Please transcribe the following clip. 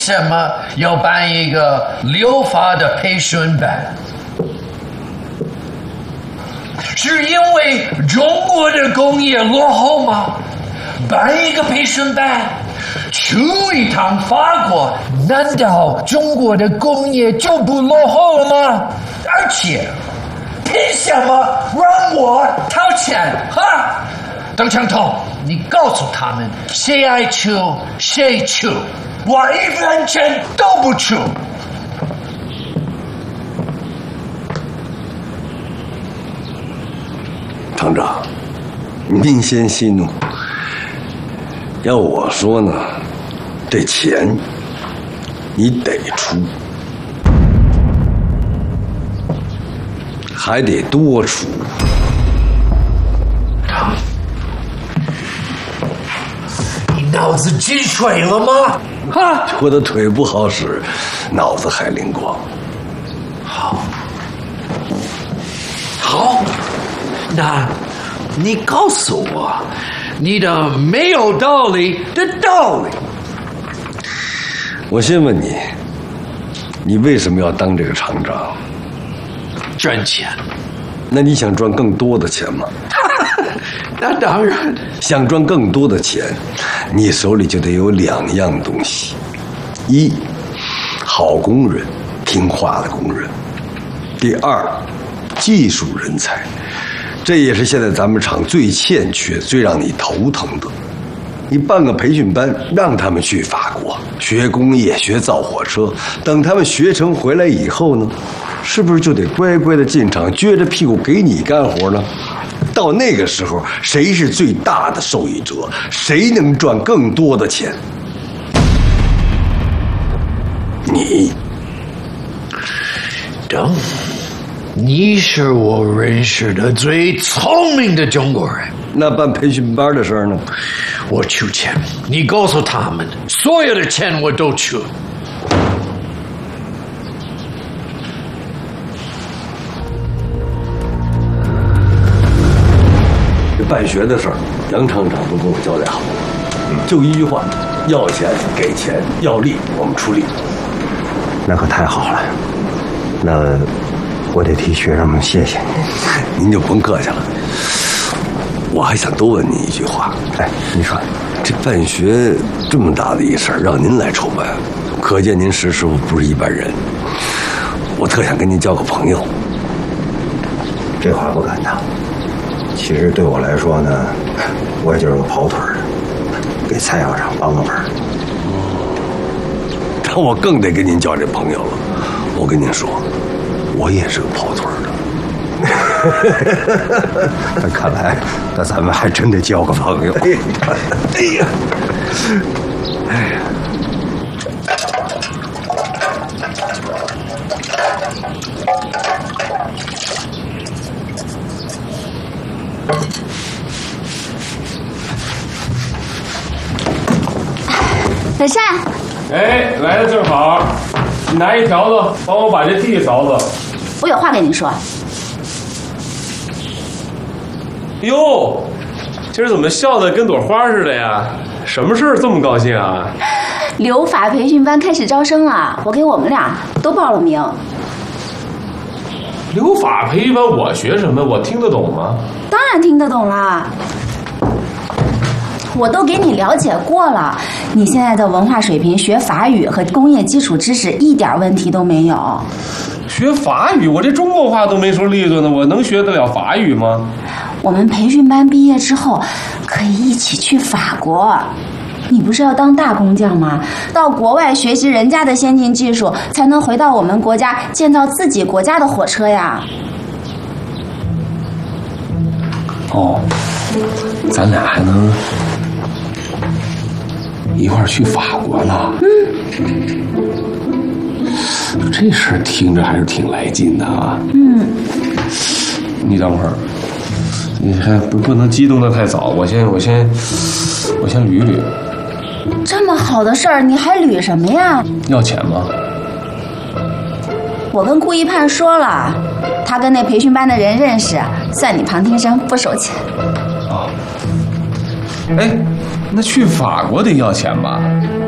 什么要办一个留法的培训班？是因为中国的工业落后吗？办一个培训班，去一趟法国，难道中国的工业就不落后了吗？而且，凭什么让我掏钱？哈！邓长头，你告诉他们，谁爱出谁出，我一分钱都不出。 厂长，您先息怒。要我说呢，这钱你得出，还得多出。 你脑子进水了吗？哈！ 我的腿不好使，脑子还灵光。 好，那你告诉我你的没有道理的道理。 我先问你，你为什么要当这个厂长？ 赚钱。 那你想赚更多的钱吗？ 那当然。 想赚更多的钱，你手里就得有2样东西：一，好工人，听话的工人；第二，技术人才。这也是现在咱们厂最欠缺、最让你头疼的。你办个培训班，让他们去法国学工业、学造火车，等他们学成回来以后呢，是不是就得乖乖的进厂，撅着屁股给你干活呢？到那个时候，谁是最大的受益者？谁能赚更多的钱？你。 等，你是我认识的最聪明的中国人。 那办培训班的事儿呢？ 我出钱，你告诉他们，所有的钱我都出。 这办学的事儿，杨厂长都跟我交代好了，就一句话：要钱给钱，要力我们出力。 那可太好了，那我得替学生们谢谢您。您就甭客气了。我还想多问您一句话。 哎，你说， 这办学这么大的一事儿，让您来筹办，可见您石师傅不是一般人。我特想跟您交个朋友。 这话不敢当。其实对我来说呢，我也就是个跑腿的，给蔡校长帮个忙。 那我更得跟您交这朋友了。我跟您说，我也是个跑腿的。 那看来，那咱们还真得交个朋友。 哎呀，哎呀！ 德善， 哎，来的正好，你拿一条子，帮我把这地扫扫。 我有话跟你说。 哟，今儿怎么笑得跟朵花似的呀？什么事儿这么高兴啊？ 留法培训班开始招生了，我给我们俩都报了名。 留法培训班我学什么？我听得懂吗？ 当然听得懂啦，我都给你了解过了。你现在的文化水平，学法语和工业基础知识一点问题都没有。 学法语，我这中国话都没说利索呢，我能学得了法语吗？ 我们培训班毕业之后，可以一起去法国。你不是要当大工匠吗？到国外学习人家的先进技术，才能回到我们国家建造自己国家的火车呀。 哦，咱俩还能一块儿去法国呢。这事儿听着还是挺来劲的啊。你等会儿，你还不能激动的太早，我先捋捋。 这么好的事儿，你还捋什么呀？ 要钱吗？ 我跟顾一盼说了，他跟那培训班的人认识，算你旁听生，不收钱。 哦，哎，那去法国得要钱吧？